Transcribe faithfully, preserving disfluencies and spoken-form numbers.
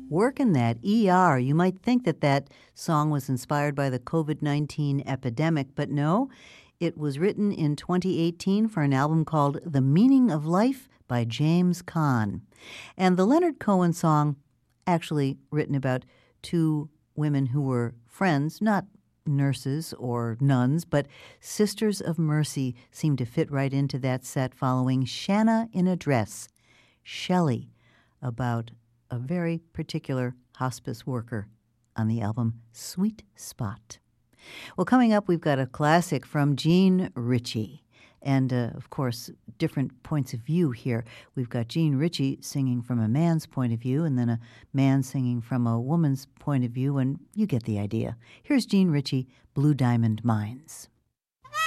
Working that E R. You might think that that song was inspired by the COVID nineteen epidemic, but no. It was written in twenty eighteen for an album called The Meaning of Life by James Caan. And the Leonard Cohen song, actually written about two women who were friends, not nurses or nuns, but Sisters of Mercy, seemed to fit right into that set following Shanna in a Dress, Shelley, about a very particular hospice worker on the album Sweet Spot. Well, coming up, we've got a classic from Jean Ritchie. And, uh, of course, different points of view here. We've got Jean Ritchie singing from a man's point of view and then a man singing from a woman's point of view, and you get the idea. Here's Jean Ritchie, Blue Diamond Mines.